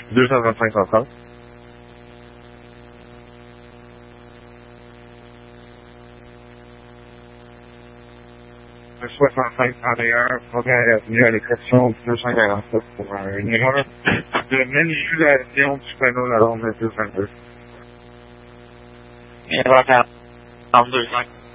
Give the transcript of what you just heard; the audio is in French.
225 65 31, première avenue à l'exception 247 pour une erreur de manipulation du panneau d'alarme 2222. Erreur 42.5.